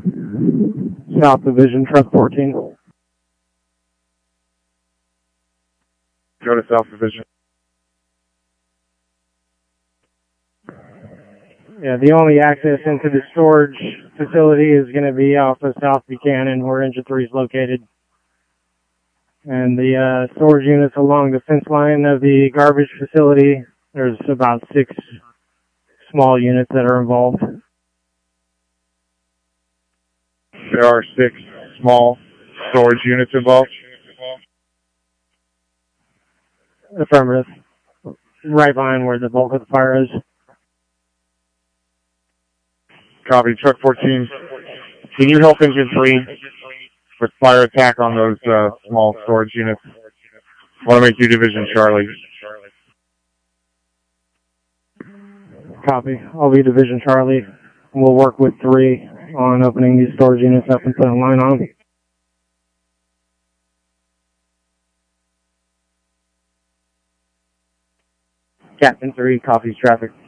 South Division, Truck 14. Go to South Division. Yeah, the only access into the storage facility is going to be off of South Buchanan, where Engine 3 is located. And the storage units along the fence line of the garbage facility, there's about 6 small units that are involved. There are 6 small storage units involved? Affirmative. Right behind where the bulk of the fire is. Copy. Truck 14, can you help Engine 3 with fire attack on those small storage units? I want to make you Division Charlie. Copy. I'll be Division Charlie. We'll work with 3 on opening these storage units up and putting a line on them. Captain 3 copies traffic.